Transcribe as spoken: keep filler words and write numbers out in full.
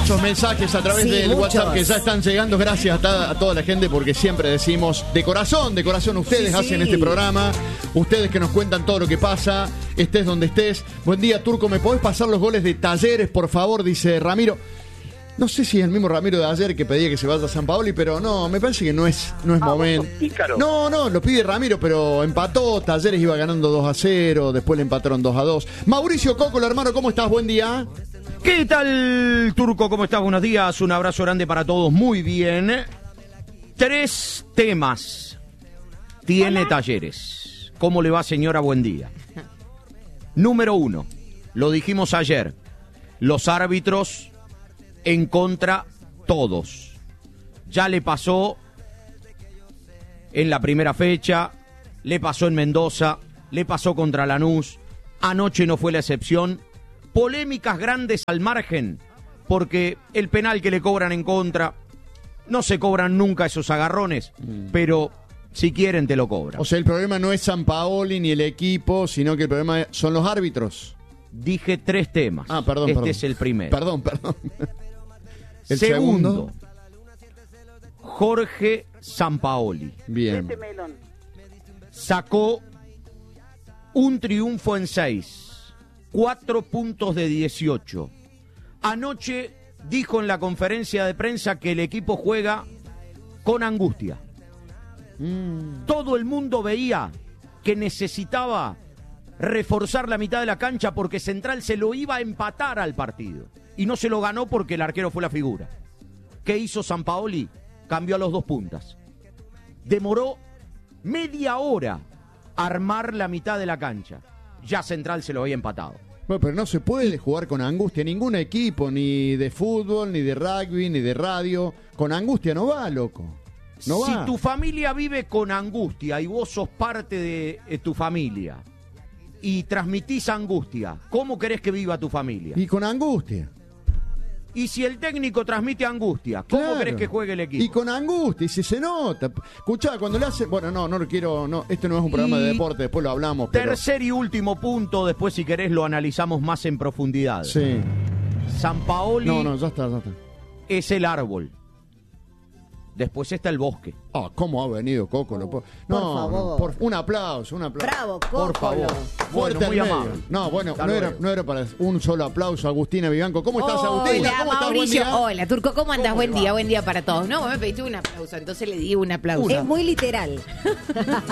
muchos mensajes a través Sí, del muchos. WhatsApp que ya están llegando. Gracias a, ta- a toda la gente porque siempre decimos de corazón, de corazón ustedes Sí, hacen sí. este programa. Ustedes que nos cuentan todo lo que pasa, estés donde estés. Buen día, Turco, ¿me podés pasar los goles de Talleres, por favor? Dice Ramiro. No sé si es el mismo Ramiro de ayer que pedía que se vaya a San Paoli, pero no, me parece que no es, no es Ah, momento. vos sos pícaro. No, no, lo pide Ramiro, pero empató. Talleres iba ganando dos a cero, después le empataron dos a dos. Mauricio Cocolo, hermano, ¿cómo estás? Buen día. ¿Qué tal, Turco? ¿Cómo estás? Buenos días. Un abrazo grande para todos. Muy bien. Tres temas tiene Hola. Talleres. ¿Cómo le va, señora? Buen día. Número uno, lo dijimos ayer, los árbitros en contra todos. Ya le pasó en la primera fecha, le pasó en Mendoza, le pasó contra Lanús, anoche no fue la excepción. Polémicas grandes al margen, porque el penal que le cobran en contra, no se cobran nunca esos agarrones, mm. pero si quieren te lo cobran. O sea, el problema no es San Paoli ni el equipo, sino que el problema son los árbitros. Dije tres temas. Ah, perdón, este perdón. es el primero. Perdón, perdón. El segundo, segundo. Jorge Sampaoli. Bien. Este melón. Sacó un triunfo en seis, cuatro puntos de dieciocho. Anoche dijo en la conferencia de prensa que el equipo juega con angustia. Mm. Todo el mundo veía que necesitaba reforzar la mitad de la cancha porque Central se lo iba a empatar al partido. Y no se lo ganó porque el arquero fue la figura. ¿Qué hizo Sampaoli? Cambió a los dos puntas. Demoró media hora armar la mitad de la cancha. Ya Central se lo había empatado. Bueno, pero no se puede jugar con angustia. Ningún equipo, ni de fútbol, ni de rugby, ni de radio. Con angustia no va, loco. No si va. tu familia vive con angustia y vos sos parte de eh, tu familia y transmitís angustia, ¿cómo querés que viva tu familia? Y con angustia. Y si el técnico transmite angustia, ¿cómo Claro. querés que juegue el equipo? Y con angustia, y si se nota. Escuchá, cuando le hace... Bueno, no, no lo quiero... No, este no es un programa Y de deporte, después lo hablamos, pero... Tercer y último punto, después si querés lo analizamos más en profundidad. Sí. Sampaoli No, no, ya está, ya está. es el árbol. Después está el bosque. Ah, ¿cómo ha venido Cocolo? Por, no, por favor. no, por- un aplauso, un aplauso. Bravo, Por favor. Cocolo. Fuerte Bueno, muy al medio. amable. No, bueno, Hasta no era, luego. no era para un solo aplauso. Agustina Vivanco, ¿cómo estás, Hola, Agustina? ¿Cómo estás? Buen Mauricio. día. Hola, Turco, ¿cómo andás? ¿Cómo Buen le va? día, buen día para todos. No, vos me pediste un aplauso, entonces le di un aplauso. Es muy literal.